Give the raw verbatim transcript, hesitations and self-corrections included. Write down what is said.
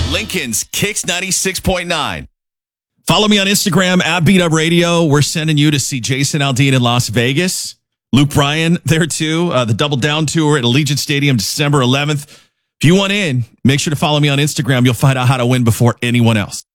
Lincoln's Kicks ninety-six point nine. Follow me on Instagram at Beat Up Radio. We're sending you to see Jason Aldean in Las Vegas. Luke Bryan there too. Uh, the Double Down Tour at Allegiant Stadium, December eleventh. If you want in, make sure to follow me on Instagram. You'll find out how to win before anyone else.